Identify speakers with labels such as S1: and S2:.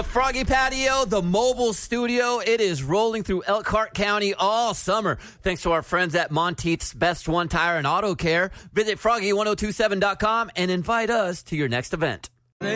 S1: The Froggy Patio, the mobile studio, it is rolling through Elkhart County all summer. Thanks to our friends at Monteith's Best One Tire and Auto Care. Visit froggy1027.com and invite us to your next event.